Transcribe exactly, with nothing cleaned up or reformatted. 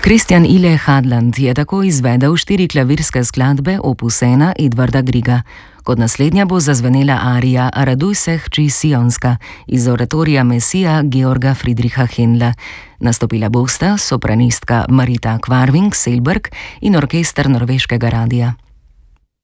Kristjan Ile Hadland je tako izvedel štiri klavirske skladbe opus ena Edvarda Grieга. Kot naslednja bo zazvenela arija Raduj se, hči Sionska iz oratorija Mesija Georga Friedricha Händla. Nastopila bosta sopranistka Marita Kvarving Selberg in orkester Norveškega radia.